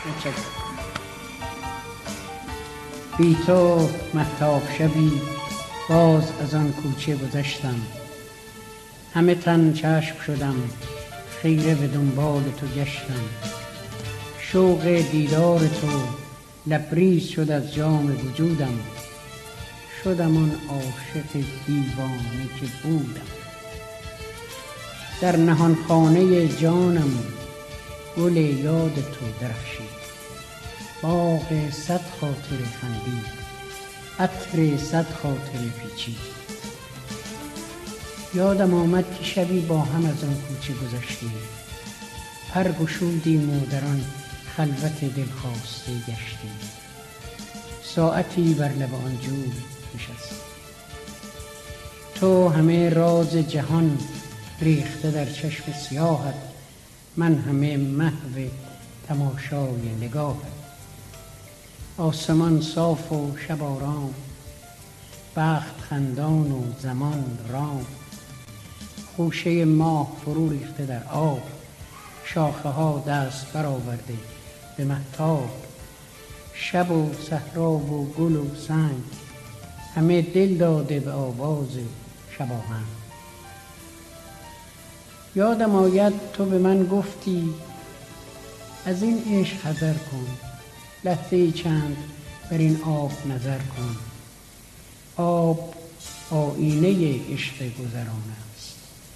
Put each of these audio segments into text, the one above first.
بی تو مهتاب شبی باز از آن کوچه گذشتم، همه تن چشم شدم خیره به دنبال تو گشتم. شوق دیدار تو لبریز شد از جام وجودم، شدم آن عاشق دیوانه که بودم. در نهان خانه جانم گل یاد تو درخشید، باغ صد خاطر خندید، عطر صد خاطر پیچید. یادم آمد که شبی با هم از آن کوچه گذشتیم، پر گشودیم و در آن خلوت دلخواسته گشتیم. ساعتی بر لب آن جوی نشستیم، تو همه راز جهان ریخته در چشم سیاهت، من همه محو تماشای نگاهت. آسمان صاف و شب آرام، بخت خندان و زمان رام. خوشه ماه فرو ریخته در آب، شاخه ها دست برآورده به مهتاب. شب و صحرا و گل و سنگ، همه دل داده به آواز شباهنگ. یادم آید تو به من گفتی از این عشق حذر کن، لحظه چند بر این آب نظر کن. آب آینه عشق گذران است.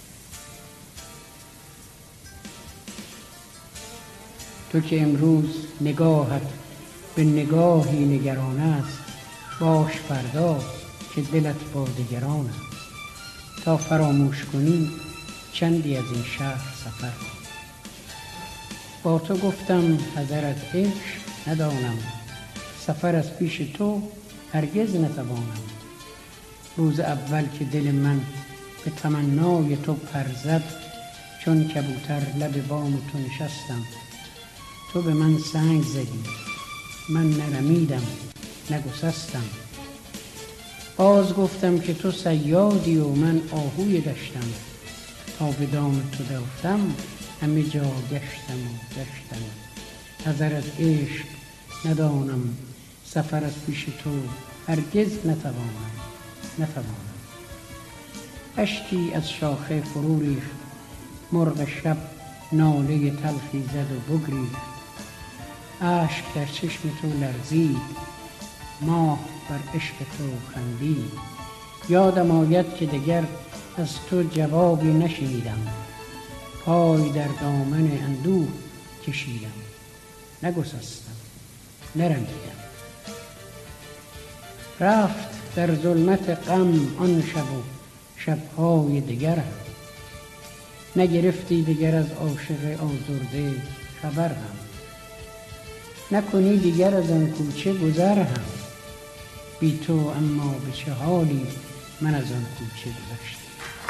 تو که امروز نگاهت به نگاهی نگران است، باش فردا که دلت با دگران است. تا فراموش کنی چندی از این شهر سفر کن. با تو گفتم حذر از عشق ندانم، سفر از پیش تو هرگز نتوانم. روز اول که دل من به تمنای تو پر زد، چون کبوتر لب بام تو نشستم. تو به من سنگ زدی، من نرمیدم نگسستم. باز گفتم که تو صیادی و من آهوی دشتم. تا به دام تو رفتم همه جا گشتم و گشتم. حذر از عشق ندانم، سفر از پیش تو هرگز نتوانم. اشکی از شاخه فرو ریخت، مرغ شب ناله تلخی زد و بگریخت. اشک در چشم تو لرزید، ماه بر عشق تو خندید. یادم آید که دگر از تو جوابی نشنیدم، پای در دامن اندوه کشیدم. نگسستم نرمیدم. رفت در ظلمت غم آن شب و شبهای دگرم، نگرفتی دگر از عاشق آزرده خبر هم. نکنی دیگر از آن کوچه گذر هم، بی تو اما به چه حالی من از آن کوچه گذشتم.